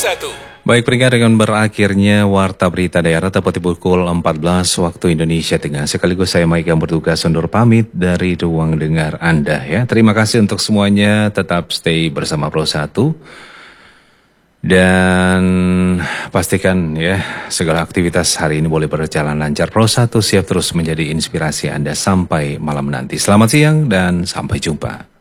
Baik, peringkat dengan berakhirnya Warta Berita Daerah tepat di pukul 14 waktu Indonesia Tengah. Sekaligus saya Mike yang bertugas undur pamit dari ruang dengar Anda ya. Terima kasih untuk semuanya, tetap stay bersama Pro 1. Dan pastikan ya segala aktivitas hari ini boleh berjalan lancar. Pro 1 siap terus menjadi inspirasi Anda sampai malam nanti. Selamat siang dan sampai jumpa.